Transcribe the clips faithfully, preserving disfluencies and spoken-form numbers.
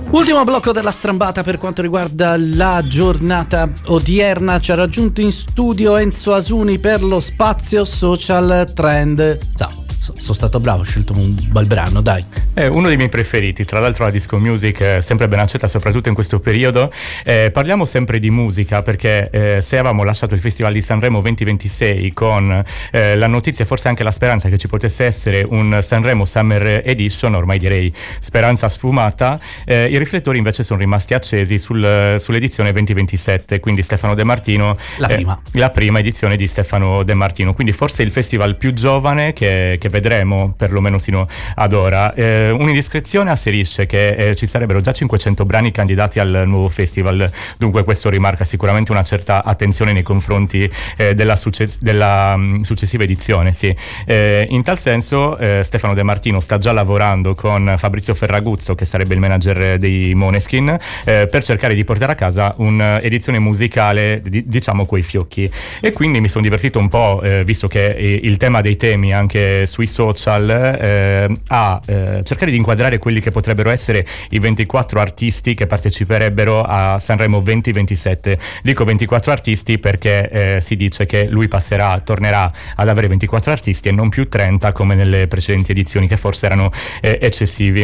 Ultimo blocco della strambata per quanto riguarda la giornata odierna. Ci ha raggiunto in studio Enzo Asuni per lo spazio social trend. Ciao. Sono stato bravo, ho scelto un bel brano, dai. È uno dei miei preferiti, tra l'altro la disco music è sempre ben accetta, soprattutto in questo periodo. Eh, parliamo sempre di musica perché eh, se avevamo lasciato il Festival di Sanremo duemilaventisei con eh, la notizia e forse anche la speranza che ci potesse essere un Sanremo Summer Edition, ormai direi speranza sfumata, eh, i riflettori invece sono rimasti accesi sul, sull'edizione duemilaventisette, quindi Stefano De Martino, la prima. Eh, la prima edizione di Stefano De Martino, quindi forse il festival più giovane che, che vedremo perlomeno sino ad ora. Eh, un'indiscrezione asserisce che eh, ci sarebbero già cinquecento brani candidati al nuovo festival, dunque questo rimarca sicuramente una certa attenzione nei confronti eh, della, succe- della um, successiva edizione. Sì. Eh, in tal senso eh, Stefano De Martino sta già lavorando con Fabrizio Ferraguzzo, che sarebbe il manager dei Måneskin, eh, per cercare di portare a casa un'edizione musicale di, diciamo coi fiocchi, e quindi mi sono divertito un po', eh, visto che il tema dei temi anche sui social eh, a eh, cercare di inquadrare quelli che potrebbero essere i ventiquattro artisti che parteciperebbero a Sanremo duemilaventisette. Dico ventiquattro artisti perché eh, si dice che lui passerà, tornerà ad avere ventiquattro artisti e non più trenta come nelle precedenti edizioni, che forse erano eh, eccessivi.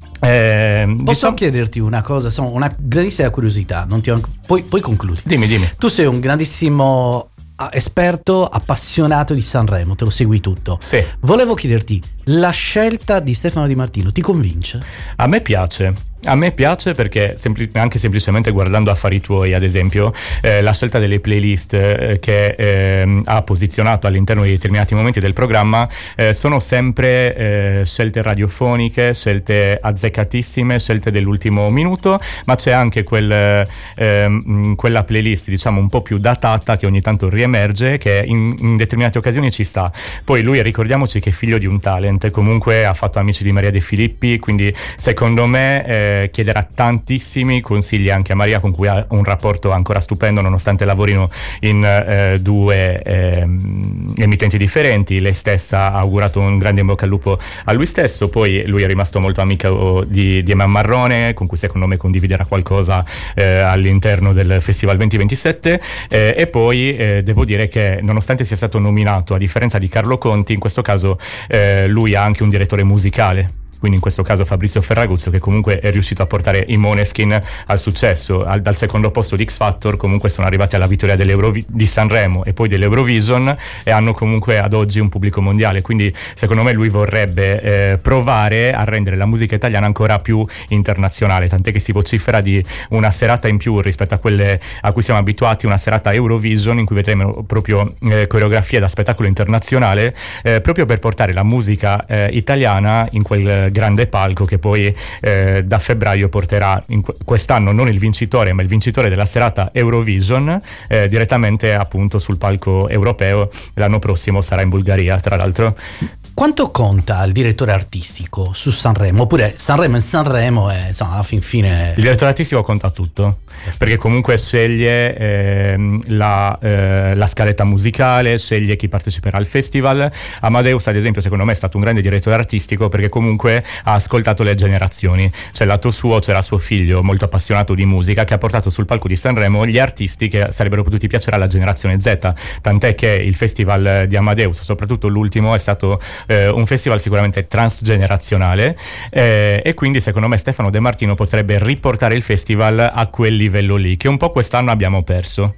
Eh, Posso diciamo... chiederti una cosa, insomma, una grandissima curiosità, non ti ho... poi, poi concludi. Dimmi, dimmi. Tu sei un grandissimo esperto, appassionato di Sanremo, te lo segui tutto. Sì. Volevo chiederti, la scelta di Stefano Di Martino ti convince? A me piace. A me piace perché sempli- anche semplicemente guardando Affari Tuoi, ad esempio, eh, la scelta delle playlist eh, che eh, ha posizionato all'interno di determinati momenti del programma eh, sono sempre eh, scelte radiofoniche, scelte azzeccatissime, scelte dell'ultimo minuto, ma c'è anche quel, eh, quella playlist diciamo un po' più datata che ogni tanto riemerge, che in, in determinate occasioni ci sta. Poi lui, ricordiamoci che è figlio di un talent, comunque ha fatto Amici di Maria De Filippi, quindi secondo me eh, chiederà tantissimi consigli anche a Maria, con cui ha un rapporto ancora stupendo nonostante lavorino in eh, due eh, emittenti differenti. Lei stessa ha augurato un grande in bocca al lupo a lui stesso. Poi lui è rimasto molto amico di, di Emma Marrone, con cui secondo me condividerà qualcosa eh, all'interno del Festival duemilaventisette, eh, e poi eh, devo dire che nonostante sia stato nominato, a differenza di Carlo Conti, in questo caso eh, lui ha anche un direttore musicale, quindi in questo caso Fabrizio Ferraguzzo, che comunque è riuscito a portare i Måneskin al successo. Al, dal secondo posto di X Factor comunque sono arrivati alla vittoria dell'Eurovi- di Sanremo e poi dell'Eurovision, e hanno comunque ad oggi un pubblico mondiale, quindi secondo me lui vorrebbe eh, provare a rendere la musica italiana ancora più internazionale, tant'è che si vocifera di una serata in più rispetto a quelle a cui siamo abituati, una serata Eurovision in cui vedremo proprio eh, coreografie da spettacolo internazionale, eh, proprio per portare la musica eh, italiana in quel grande palco che poi eh, da febbraio porterà in quest'anno non il vincitore ma il vincitore della serata Eurovision eh, direttamente appunto sul palco europeo. L'anno prossimo sarà in Bulgaria, tra l'altro. Quanto conta il direttore artistico su Sanremo? Oppure Sanremo è Sanremo e insomma alla fin fine... Il direttore artistico conta tutto, perché comunque sceglie eh, la, eh, la scaletta musicale, sceglie chi parteciperà al festival. Amadeus ad esempio secondo me è stato un grande direttore artistico perché comunque ha ascoltato le generazioni. C'è il lato suo, c'era suo figlio molto appassionato di musica che ha portato sul palco di Sanremo gli artisti che sarebbero potuti piacere alla generazione Z, tant'è che il festival di Amadeus, soprattutto l'ultimo, è stato eh, un festival sicuramente transgenerazionale, eh, e quindi secondo me Stefano De Martino potrebbe riportare il festival a quel livello lì che un po' quest'anno abbiamo perso.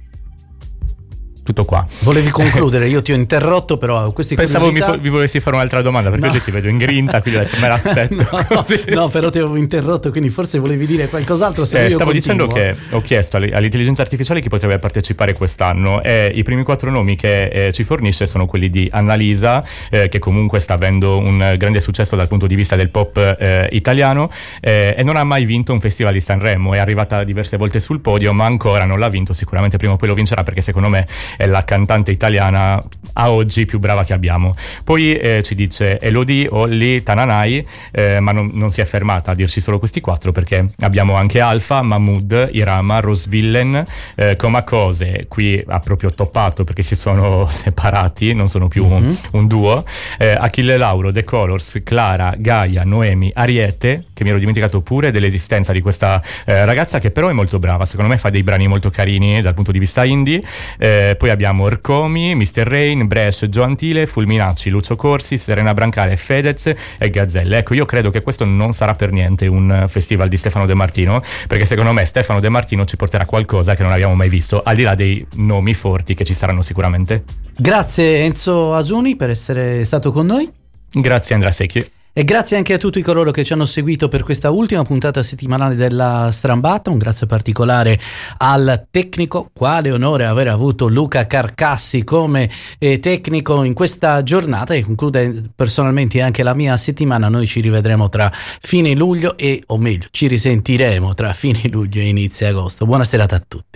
Tutto qua. Volevi concludere, io ti ho interrotto, però questi pensavo curiosità... mi, fo- vi volessi fare un'altra domanda perché no. Oggi ti vedo in grinta, quindi ho detto me l'aspetto. no, così. no, però ti avevo interrotto, quindi forse volevi dire qualcos'altro. Se eh, io stavo continuo. dicendo che ho chiesto all'intelligenza artificiale chi potrebbe partecipare quest'anno, e i primi quattro nomi che eh, ci fornisce sono quelli di Annalisa, eh, che comunque sta avendo un grande successo dal punto di vista del pop eh, italiano, eh, e non ha mai vinto un festival di Sanremo. È arrivata diverse volte sul podio ma ancora non l'ha vinto. Sicuramente prima o poi lo vincerà, perché secondo me è la cantante italiana a oggi più brava che abbiamo. Poi eh, ci dice Elodie, Olli, Tananai, eh, ma non, non si è fermata a dirci solo questi quattro, perché abbiamo anche Alfa, Mahmood, Irama, Rosvillen, eh, Comacose, qui ha proprio toppato perché si sono separati, non sono più mm-hmm. un, un duo, eh, Achille Lauro, The Colors, Clara, Gaia, Noemi, Ariete, che mi ero dimenticato pure dell'esistenza di questa eh, ragazza, che però è molto brava, secondo me fa dei brani molto carini dal punto di vista indie. Eh, poi abbiamo Orcomi, mister Rain, Brescia, Gio Antile, Fulminacci, Lucio Corsi, Serena Brancale, Fedez e Gazzelle. Ecco, io credo che questo non sarà per niente un festival di Stefano De Martino, perché secondo me Stefano De Martino ci porterà qualcosa che non abbiamo mai visto, al di là dei nomi forti che ci saranno sicuramente. Grazie Enzo Asuni per essere stato con noi. Grazie Andrea Secchi. E grazie anche a tutti coloro che ci hanno seguito per questa ultima puntata settimanale della Strambata. Un grazie particolare al tecnico. Quale onore aver avuto Luca Carcassi come eh, tecnico in questa giornata, che conclude personalmente anche la mia settimana. Noi ci rivedremo tra fine luglio e, o meglio, ci risentiremo tra fine luglio e inizio agosto. Buona serata a tutti.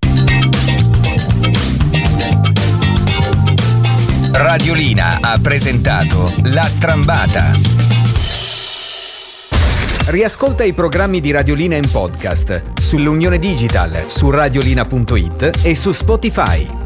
Radiolina ha presentato La Strambata. Riascolta i programmi di Radiolina in podcast sull'Unione Digital, su radiolina punto it e su Spotify.